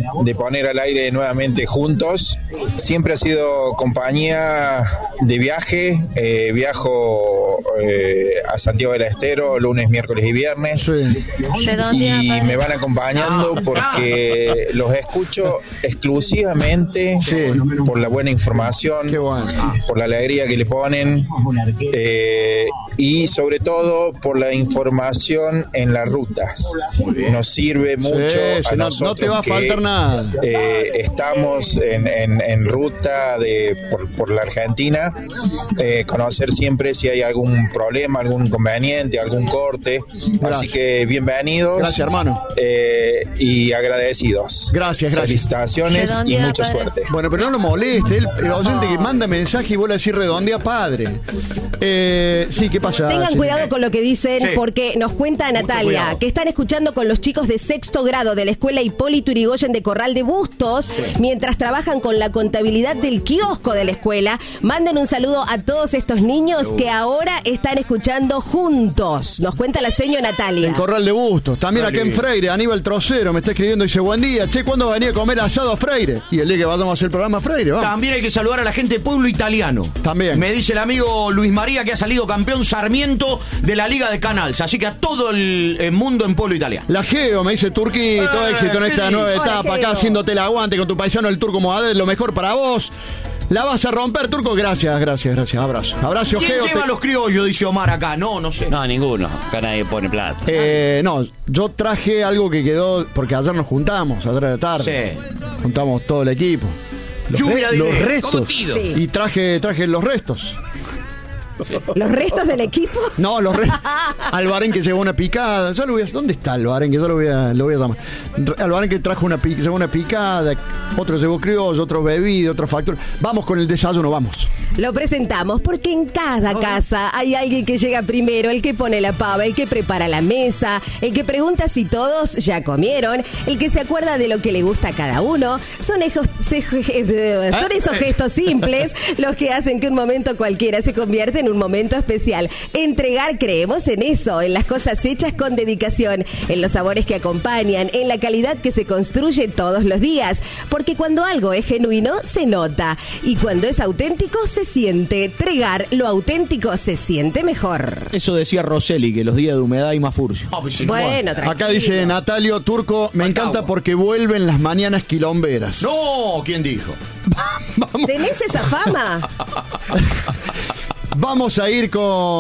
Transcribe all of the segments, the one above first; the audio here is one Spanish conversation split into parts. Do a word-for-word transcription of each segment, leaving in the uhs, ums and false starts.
de poner al aire nuevamente Juntos. Siempre ha sido compañía de viaje, eh, viajo eh, a Santiago del Estero lunes, miércoles y viernes, sí. Y me van acompañando porque los escucho exclusivamente sí. por la buena información, bueno. por la alegría que le ponen eh, y sobre todo por la información en las rutas. Nos sirve mucho sí, a no, nosotros no te va a que, faltar nada. Eh, estamos en, en, en ruta de por, por la Argentina, eh, conocer siempre si hay algún problema, algún inconveniente, algún corte. Gracias. Así que bienvenidos. Gracias, hermano. Eh, y agradecidos. Gracias, gracias. Felicitaciones y mucha padre. suerte. Bueno, pero no lo moleste. El, el oyente que manda mensaje y vuelve a decir redondea padre. Eh, sí, ¿qué pasa? Tengan sí. cuidado con lo que dicen, sí. porque nos cuenta Natalia que están escuchando con los chicos de sexto grado de la escuela Hipólito Yrigoyen de Corral de Bustos, sí. mientras trabajan con la contabilidad del kiosco de la escuela. Manden un saludo a todos estos niños uh. que ahora están escuchando Juntos. Nos cuenta la seño Natalia. En Corral de Bustos. También Dale. Acá en Freire, Aníbal Trocero me está escribiendo y dice, buen día, che, ¿cuándo va a venir a comer asado a Freire? Y el día que vamos a hacer el programa a Freire, vamos. También hay que saludar a la gente de Pueblo Italiano. También. Me dice el amigo Luis María que ha salido campeón Sarmiento de la Liga de Canals. Así que a todo el, el mundo en Pueblo Italiano. La Geo, me dice Turquí, todo eh, éxito en esta nueva Hola, etapa. Geo. Acá haciéndote el aguante con tu paisano el Turco Mohamed, lo mejor para vos. La vas a romper, Turco. Gracias, gracias, gracias. Abrazo. Abrazo, ¿Quién Geo. lleva te... los criollos? Dice Omar acá. No, no sé. No, ninguno. Acá nadie pone plata. Eh, no, yo traje algo que quedó, porque ayer nos juntamos, ayer de la tarde. Sí. Juntamos todo el equipo. Los, Lluvia re- de los restos. Sí. Y traje, traje los restos. Sí. ¿Los restos del equipo? No, los restos. Albarén que llevó una picada. Ya lo voy a... ¿Dónde está Albarén? Que yo lo voy a, lo voy a llamar. Albarén que trajo una, pic... llevó una picada. Otro llevó criollo, otro bebido, otro factor. Vamos con el desayuno, vamos. Lo presentamos porque en cada casa hay alguien que llega primero, el que pone la pava, el que prepara la mesa, el que pregunta si todos ya comieron, el que se acuerda de lo que le gusta a cada uno. Son, ejos, se, son esos gestos simples los que hacen que un momento cualquiera se convierta en un momento especial. Entregar, creemos en eso, en las cosas hechas con dedicación, en los sabores que acompañan, en la calidad que se construye todos los días. Porque cuando algo es genuino, se nota. Y cuando es auténtico, se siente. Tregar, lo auténtico se siente mejor. Eso decía Rosselli, que los días de humedad hay más furcio. Oh, pues, bueno, tranquilo. Acá dice Natalio Turco, me Falta encanta agua. Porque vuelven las mañanas quilomberas. No, ¿quién dijo? Vamos. ¿Tenés esa fama? Vamos a ir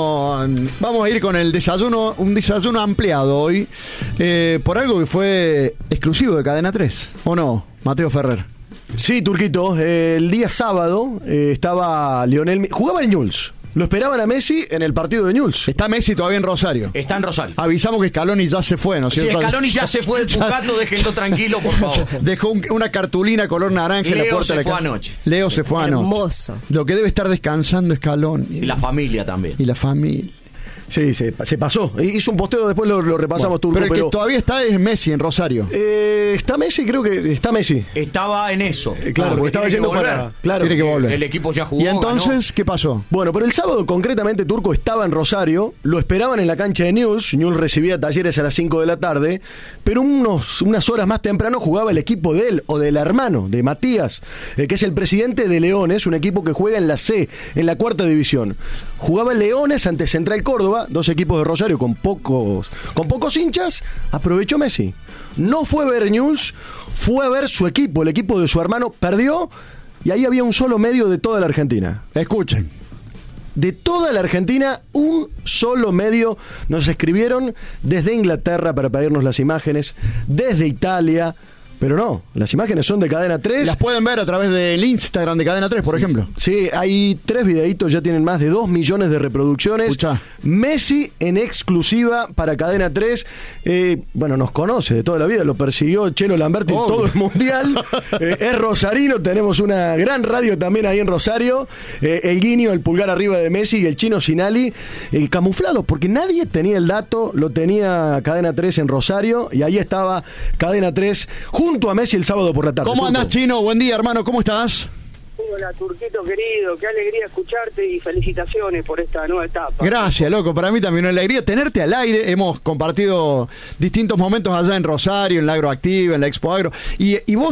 con vamos a ir con el desayuno, un desayuno ampliado hoy, eh, por algo que fue exclusivo de Cadena tres, ¿o no, Mateo Ferrer? Sí, Turquito, eh, el día sábado eh, estaba Lionel, jugaba en Newell's. Lo esperaban a Messi en el partido de Newell's. Está Messi todavía en Rosario. Está en Rosario. Avisamos que Scaloni ya se fue, ¿no es cierto? Sí, Scaloni ya se fue del Pujato, déjenlo tranquilo, por favor. Dejó un, una cartulina color naranja Leo en la puerta se de la fue casa. anoche. Leo se fue anoche. Hermoso. Lo que debe estar descansando Scaloni. Y la familia también. Y la familia. Sí, se, se pasó. Hizo un posteo, después lo, lo repasamos, bueno, Turco. Pero el pero... que todavía está es Messi en Rosario. Eh, ¿Está Messi? Creo que está Messi. Estaba en eso. Eh, claro, porque estaba yendo para... Claro. Tiene que volver. El equipo ya jugó. ¿Y entonces ganó. qué pasó? Bueno, pero el sábado concretamente Turco estaba en Rosario, lo esperaban en la cancha de Newell's. Newell's recibía Talleres a las cinco de la tarde, pero unos, unas horas más temprano jugaba el equipo de él, o del hermano, de Matías, eh, que es el presidente de Leones, un equipo que juega en la C, en la cuarta división. Jugaba Leones ante Central Córdoba, dos equipos de Rosario con pocos, con pocos hinchas. Aprovechó Messi. No fue a ver Newell's, fue a ver su equipo, el equipo de su hermano, perdió, y ahí había un solo medio de toda la Argentina. Escuchen. De toda la Argentina, un solo medio nos escribieron desde Inglaterra para pedirnos las imágenes, desde Italia. Pero no, las imágenes son de Cadena tres. Las pueden ver a través del Instagram de Cadena tres, por sí, ejemplo. Sí, hay tres videitos, ya tienen más de dos millones de reproducciones. Escuchá. Messi en exclusiva para Cadena tres. Eh, bueno, nos conoce de toda la vida, lo persiguió Chelo Lamberti en todo el mundial. eh, es rosarino, tenemos una gran radio también ahí en Rosario. Eh, el guiño, el pulgar arriba de Messi y el chino Sinali, eh, camuflados, porque nadie tenía el dato, lo tenía Cadena tres en Rosario, y ahí estaba Cadena tres junto junto a Messi el sábado por la tarde. ¿Cómo andás, Chino? Buen día, hermano, ¿cómo estás? Hola, Turquito querido, qué alegría escucharte y felicitaciones por esta nueva etapa. Gracias, loco, para mí también una alegría tenerte al aire. Hemos compartido distintos momentos allá en Rosario, en la Agroactiva, en la Expo Agro, y, y vos